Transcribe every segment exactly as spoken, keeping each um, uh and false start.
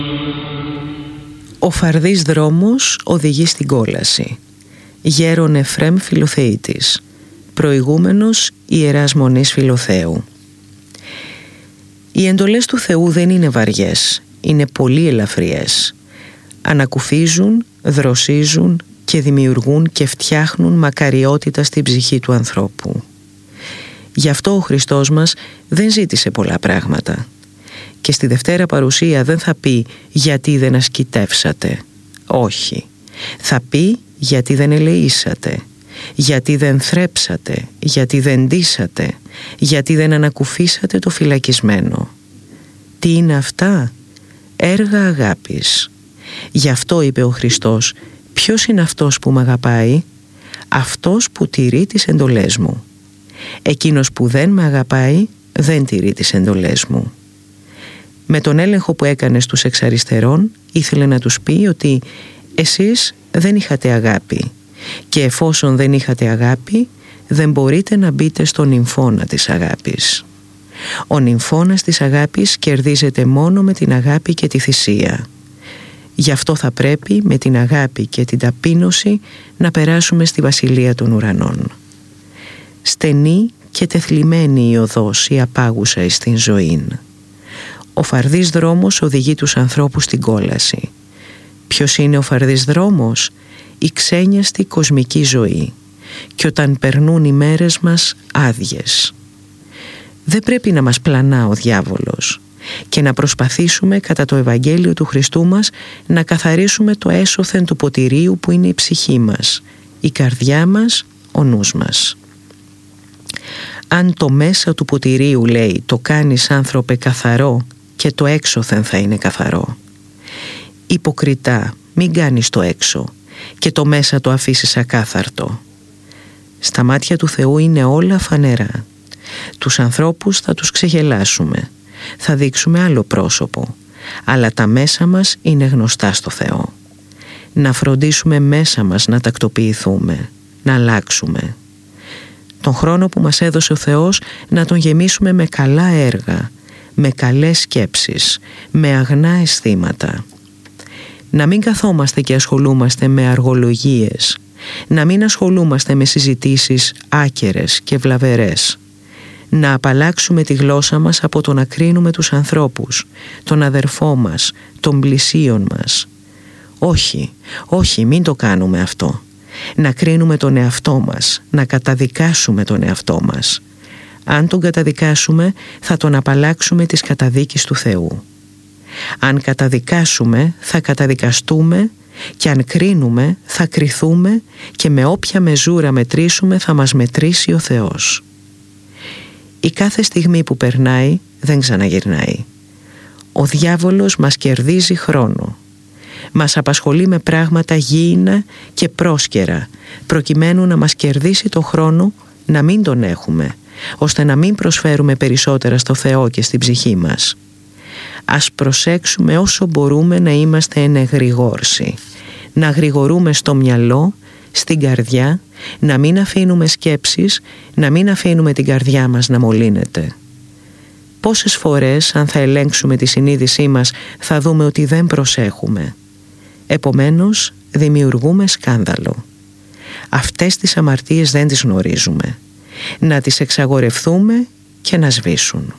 Ο φαρδής δρόμος οδηγεί στην κόλαση. Γέρον Εφραίμ Φιλοθεήτης, προηγούμενος Ιεράς Μονής Φιλοθέου. Οι εντολές του Θεού δεν είναι βαριές, είναι πολύ ελαφριές. Ανακουφίζουν, δροσίζουν και δημιουργούν και φτιάχνουν μακαριότητα στην ψυχή του ανθρώπου. Γι' αυτό ο Χριστός μας δεν ζήτησε πολλά πράγματα. Και στη Δευτέρα Παρουσία δεν θα πει «γιατί δεν ασκητεύσατε». Όχι. Θα πει «γιατί δεν ελεήσατε», «γιατί δεν θρέψατε», «γιατί δεν ντύσατε», «γιατί δεν ανακουφίσατε το φυλακισμένο». Τι είναι αυτά? Έργα αγάπης. Γι' αυτό είπε ο Χριστός «ποιος είναι αυτός που μ' αγαπάει? Αυτός που τηρεί τις εντολές μου. Εκείνος που δεν με αγαπάει δεν τηρεί τις εντολές μου». Με τον έλεγχο που έκανε στους εξ αριστερών ήθελε να τους πει ότι εσείς δεν είχατε αγάπη και εφόσον δεν είχατε αγάπη δεν μπορείτε να μπείτε στον νυμφώνα της αγάπης. Ο νυμφώνας της αγάπης κερδίζεται μόνο με την αγάπη και τη θυσία. Γι' αυτό θα πρέπει με την αγάπη και την ταπείνωση να περάσουμε στη Βασιλεία των Ουρανών. Στενή και τεθλιμμένη η οδός η απάγουσα εις την ζωήν. Ο φαρδής δρόμος οδηγεί τους ανθρώπους στην κόλαση. Ποιος είναι ο φαρδής δρόμος? Η ξένιαστη κοσμική ζωή. Και όταν περνούν οι μέρες μας άδειες. Δεν πρέπει να μας πλανά ο διάβολος και να προσπαθήσουμε κατά το Ευαγγέλιο του Χριστού μας να καθαρίσουμε το έσωθεν του ποτηρίου που είναι η ψυχή μας, η καρδιά μας, ο νους μας. Αν το μέσα του ποτηρίου, λέει, το κάνεις άνθρωπε καθαρό και το έξωθεν θα είναι καθαρό. Υποκριτά, μην κάνεις το έξω και το μέσα το αφήσεις ακάθαρτο. Στα μάτια του Θεού είναι όλα φανερά. Τους ανθρώπους θα τους ξεγελάσουμε, θα δείξουμε άλλο πρόσωπο, αλλά τα μέσα μας είναι γνωστά στο Θεό. Να φροντίσουμε μέσα μας να τακτοποιηθούμε, να αλλάξουμε. Τον χρόνο που μας έδωσε ο Θεός να τον γεμίσουμε με καλά έργα, με καλές σκέψεις, με αγνά αισθήματα. Να μην καθόμαστε και ασχολούμαστε με αργολογίες, να μην ασχολούμαστε με συζητήσεις άκερες και βλαβερές. Να απαλλάξουμε τη γλώσσα μας από το να κρίνουμε τους ανθρώπους, τον αδερφό μας, τον πλησίον μας. Όχι, όχι, μην το κάνουμε αυτό. Να κρίνουμε τον εαυτό μας, να καταδικάσουμε τον εαυτό μας. Αν τον καταδικάσουμε, θα τον απαλλάξουμε της καταδίκης του Θεού. Αν καταδικάσουμε, θα καταδικαστούμε και αν κρίνουμε, θα κριθούμε και με όποια μεζούρα μετρήσουμε θα μας μετρήσει ο Θεός. Η κάθε στιγμή που περνάει δεν ξαναγυρνάει. Ο διάβολος μας κερδίζει χρόνο. Μας απασχολεί με πράγματα γήινα και πρόσκαιρα, προκειμένου να μας κερδίσει το χρόνο να μην τον έχουμε, ώστε να μην προσφέρουμε περισσότερα στο Θεό και στην ψυχή μας. Ας προσέξουμε όσο μπορούμε να είμαστε ενεγρηγόρσοι, να γρηγορούμε στο μυαλό, στην καρδιά, να μην αφήνουμε σκέψεις, να μην αφήνουμε την καρδιά μας να μολύνεται. Πόσες φορές, αν θα ελέγξουμε τη συνείδησή μας, θα δούμε ότι δεν προσέχουμε. Επομένως, δημιουργούμε σκάνδαλο. Αυτές τις αμαρτίες δεν τις γνωρίζουμε. Να τις εξαγορευθούμε και να σβήσουν.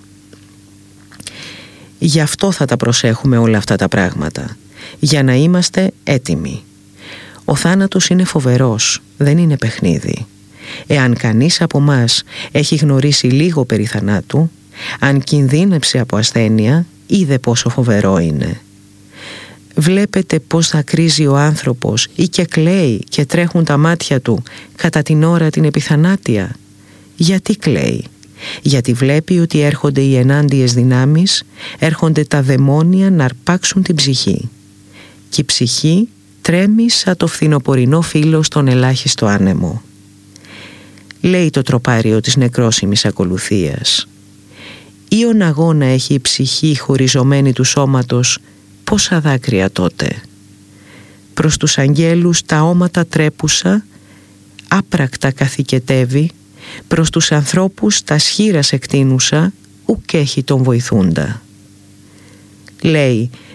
Γι' αυτό θα τα προσέχουμε όλα αυτά τα πράγματα, για να είμαστε έτοιμοι. Ο θάνατος είναι φοβερός, δεν είναι παιχνίδι. Εάν κανείς από μας έχει γνωρίσει λίγο περί θανάτου, αν κινδύνεψε από ασθένεια, είδε πόσο φοβερό είναι. Βλέπετε πως δακρύζει ο άνθρωπος ή και κλαίει και τρέχουν τα μάτια του κατά την ώρα την επιθανάτια. Γιατί κλαίει? Γιατί βλέπει ότι έρχονται οι ενάντιες δυνάμεις, έρχονται τα δαιμόνια να αρπάξουν την ψυχή. Και η ψυχή τρέμει σαν το φθινοπορεινό φύλλο στον ελάχιστο άνεμο. Λέει το τροπάριο της νεκρόσιμης ακολουθίας. Ήον αγώνα έχει η ψυχή χωριζωμένη του σώματος, πόσα δάκρυα τότε. Προς τους αγγέλους τα όματα τρέπουσα, άπρακτα καθηκετεύει, προς τους ανθρώπους τα σχήρας εκτείνουσα, ουκ έχει τον βοηθούντα. Λέει,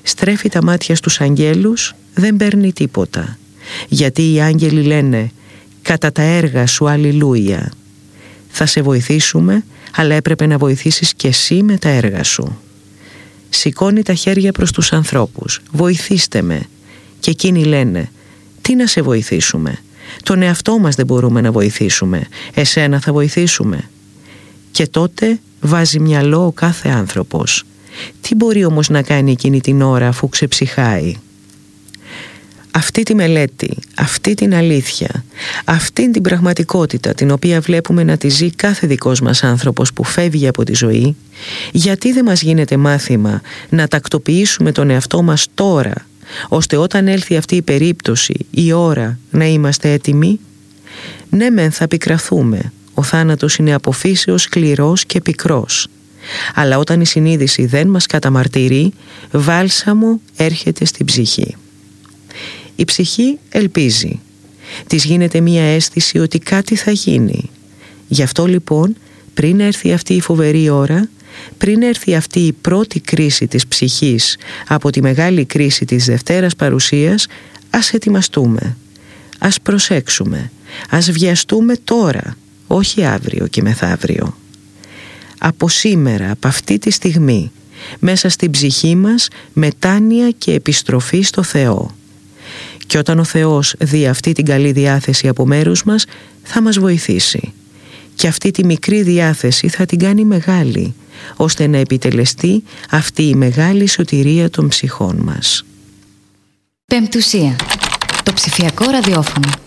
στρέφει τα μάτια στους αγγέλους, δεν παίρνει τίποτα. Γιατί οι άγγελοι λένε «Κατά τα έργα σου, αλληλούια». Θα σε βοηθήσουμε, αλλά έπρεπε να βοηθήσεις και εσύ με τα έργα σου. Σηκώνει τα χέρια προς τους ανθρώπους «Βοηθήστε με». Και εκείνοι λένε «Τι να σε βοηθήσουμε? Τον εαυτό μας δεν μπορούμε να βοηθήσουμε. Εσένα θα βοηθήσουμε». Και τότε βάζει μυαλό ο κάθε άνθρωπος. Τι μπορεί όμως να κάνει εκείνη την ώρα αφού ξεψυχάει? Αυτή τη μελέτη, αυτή την αλήθεια, αυτή την πραγματικότητα την οποία βλέπουμε να τη ζει κάθε δικός μας άνθρωπος που φεύγει από τη ζωή, γιατί δεν μας γίνεται μάθημα να τακτοποιήσουμε τον εαυτό μας τώρα, ώστε όταν έλθει αυτή η περίπτωση, η ώρα, να είμαστε έτοιμοι? Ναι μεν θα πικραθούμε, ο θάνατος είναι από φύσεως σκληρός και πικρός, αλλά όταν η συνείδηση δεν μας καταμαρτυρεί, βάλσαμο έρχεται στην ψυχή. Η ψυχή ελπίζει. Της γίνεται μία αίσθηση ότι κάτι θα γίνει. Γι' αυτό λοιπόν, πριν έρθει αυτή η φοβερή ώρα, πριν έρθει αυτή η πρώτη κρίση της ψυχής από τη μεγάλη κρίση της Δευτέρας Παρουσίας, ας ετοιμαστούμε, ας προσέξουμε, ας βιαστούμε τώρα, όχι αύριο και μεθαύριο. Από σήμερα, από αυτή τη στιγμή, μέσα στην ψυχή μας μετάνοια και επιστροφή στο Θεό. Και όταν ο Θεός δει αυτή την καλή διάθεση από μέρους μας, θα μας βοηθήσει. Και αυτή τη μικρή διάθεση θα την κάνει μεγάλη, ώστε να επιτελεστεί αυτή η μεγάλη σωτηρία των ψυχών μας. Πεμπτουσία. Το ψηφιακό ραδιόφωνο.